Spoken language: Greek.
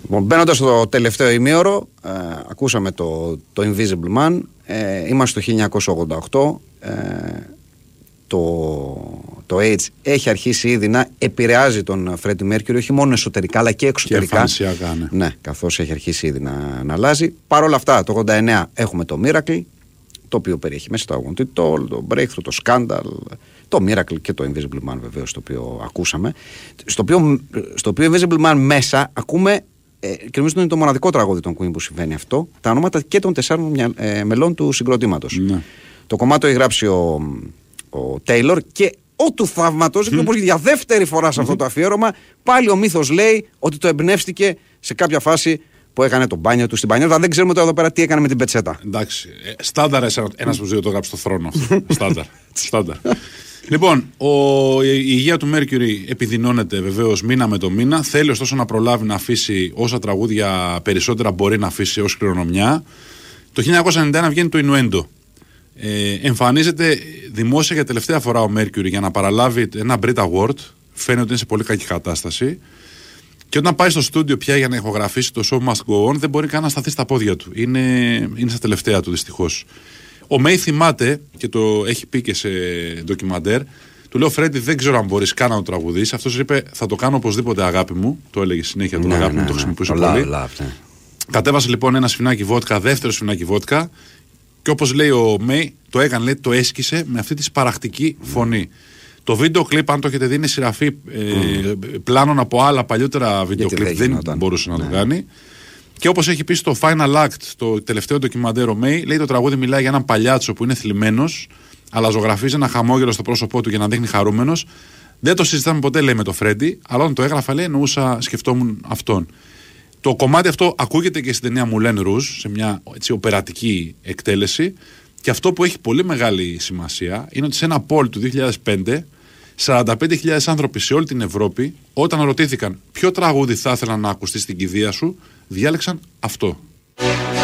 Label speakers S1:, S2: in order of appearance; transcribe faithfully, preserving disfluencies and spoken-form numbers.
S1: Λοιπόν, μπαίνοντας στο τελευταίο ημίωρο, ε, ακούσαμε το, το Invisible Man, ε, είμαστε στο χίλια εννιακόσια ογδόντα οκτώ, ε, το, το AIDS έχει αρχίσει ήδη να επηρεάζει τον Freddie Mercury, όχι μόνο εσωτερικά αλλά και εξωτερικά.
S2: Και ναι.
S1: Ναι, καθώς έχει αρχίσει ήδη να, να αλλάζει. Παρ' όλα αυτά, το ογδόντα εννέα έχουμε το Miracle, το οποίο περιέχει μέσα το I Want It All, το Breakthrough, το Scandal, το Miracle και το Invisible Man βεβαίως, το οποίο ακούσαμε. Στο οποίο, στο οποίο Invisible Man μέσα ακούμε, ε, και νομίζω ότι είναι το μοναδικό τραγούδι των Queen που συμβαίνει αυτό, τα ονόματα και των τεσσάρων ε, μελών του συγκροτήματος.
S2: Ναι.
S1: Το κομμάτι το έχει γράψει ο, ο Taylor και ο του θαύματος, mm. όπως για δεύτερη φορά σε αυτό το αφιέρωμα, πάλι ο μύθος λέει ότι το εμπνεύστηκε σε κάποια φάση που έκανε το μπάνιο του στην πανιότα. Δεν ξέρουμε τώρα εδώ πέρα τι έκανε με την πετσέτα.
S2: Εντάξει. Ε, στάνταρ ένας που ζει το γράψει στο θρόνο. Στάνταρ. Στάνταρ. Λοιπόν, ο, η υγεία του Mercury επιδεινώνεται βεβαίως μήνα με το μήνα. Θέλει ωστόσο να προλάβει να αφήσει όσα τραγούδια περισσότερα μπορεί να αφήσει ως κληρονομιά. Το χίλια εννιακόσια ενενήντα ένα βγαίνει το Innuendo. Ε, εμφανίζεται δημόσια για τελευταία φορά ο Mercury για να παραλάβει ένα Brit Award. Φαίνεται ότι είναι σε πολύ κακή κατάσταση. Και όταν πάει στο στούντιο πια για να ηχογραφήσει το Show Must Go On, δεν μπορεί καν να σταθεί στα πόδια του. Είναι, είναι στα τελευταία του δυστυχώς. Ο Μέι θυμάται και το έχει πει και σε ντοκιμαντέρ. Του λέω, Φρέντι, δεν ξέρω αν μπορείς καν να το τραγουδήσεις. Αυτός είπε, θα το κάνω οπωσδήποτε, αγάπη μου. Το έλεγε συνέχεια τον
S1: ναι,
S2: αγάπη
S1: ναι,
S2: μου, το
S1: ναι.
S2: χρησιμοποιούσε
S1: Λά,
S2: πολύ.
S1: λά,
S2: Κατέβασε λοιπόν ένα σφινάκι βότκα, δεύτερο σφινάκι βότκα. Και όπως λέει ο Μέι, το έκανε, λέει, το έσκησε με αυτή τη σπαραχτική φωνή. Το βίντεο κλιπ, αν το έχετε δει, είναι σειραφή ε, mm. πλάνων από άλλα παλιότερα βίντεο κλιπ. Δεν, δεν
S1: γινόταν.
S2: μπορούσε να
S1: ναι.
S2: το κάνει. Και όπως έχει πει στο Final Act, το τελευταίο ντοκιμαντέρ ο Μέι, λέει το τραγούδι μιλάει για έναν παλιάτσο που είναι θλιμμένος, αλλά ζωγραφίζει ένα χαμόγελο στο πρόσωπό του για να δείχνει χαρούμενος. Δεν το συζητάμε ποτέ, λέει, με το Φρέντι, αλλά όταν το έγραφα, λέει, εννοούσα, σκεφτόμουν αυτόν. Το κομμάτι αυτό ακούγεται και στην ταινία Moulin Rouge, σε μια έτσι, οπερατική εκτέλεση. Και αυτό που έχει πολύ μεγάλη σημασία είναι ότι σε ένα poll του δύο χιλιάδες πέντε, σαράντα πέντε χιλιάδες άνθρωποι σε όλη την Ευρώπη, όταν ρωτήθηκαν ποιο τραγούδι θα ήθελαν να ακουστεί στην κηδεία σου, διάλεξαν αυτό.